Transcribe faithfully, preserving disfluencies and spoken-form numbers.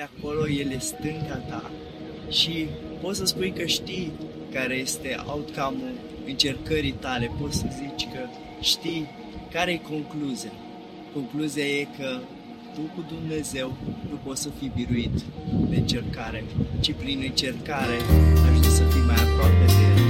acolo, El e stânga ta și poți să spui că știi care este outcome-ul încercării tale, poți să zici că știi care e concluzia. Concluzia e că tu cu Dumnezeu nu poți să fii biruit de încercare, ci prin încercare ajungi să fii mai aproape de El.